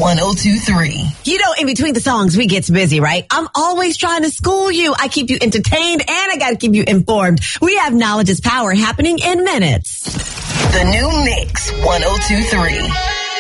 1023. You know, in between the songs, we get busy, right? I'm always trying to school you. I keep you entertained and I got to keep you informed. We have Knowledge is Power happening in minutes. The new Mix 1023.